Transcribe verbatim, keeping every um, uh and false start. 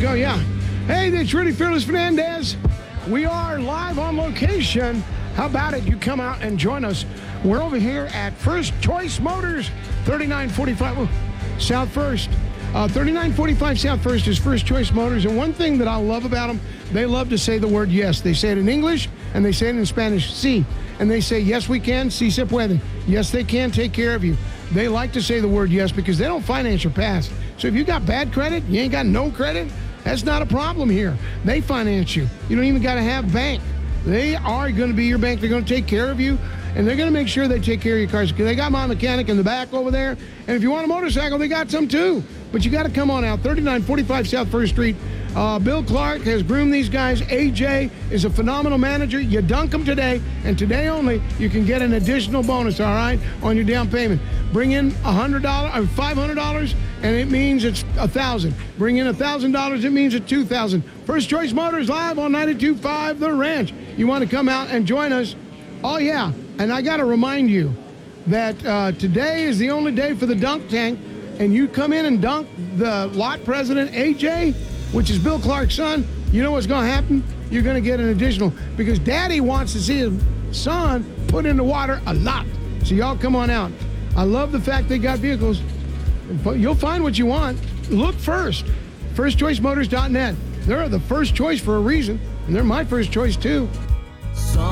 show, yeah. Hey, it's Rudy Fearless Fernandez. We are live on location. How about it? You come out and join us. We're over here at First Choice Motors, thirty-nine forty-five South First. Uh, thirty-nine forty-five South First is First Choice Motors, and one thing that I love about them, they love to say the word yes. They say it in English, and they say it in Spanish, sí. And they say, yes, we can, sí se puede. Yes, they can take care of you. They like to say the word yes because they don't finance your past. So if you got bad credit, you ain't got no credit, that's not a problem here. They finance you. You don't even got to have bank. They are going to be your bank. They're going to take care of you, and they're going to make sure they take care of your cars. They got my mechanic in the back over there, and if you want a motorcycle, they got some too. But you got to come on out, thirty-nine forty-five South First Street. Uh, Bill Clark has groomed these guys. A J is a phenomenal manager. You dunk them today, and today only, you can get an additional bonus, all right, on your down payment. Bring in one hundred dollars or five hundred dollars, and it means it's one thousand dollars. Bring in one thousand dollars, it means it's two thousand dollars. First Choice Motors live on ninety-two point five The Ranch. You want to come out and join us? Oh, yeah, and I got to remind you that uh, today is the only day for the dunk tank, and you come in and dunk the lot president, A J, which is Bill Clark's son, you know what's going to happen? You're going to get an additional, because Daddy wants to see his son put in the water a lot. So y'all come on out. I love the fact they got vehicles. You'll find what you want. Look first. first choice motors dot net. They're the first choice for a reason, and they're my first choice too.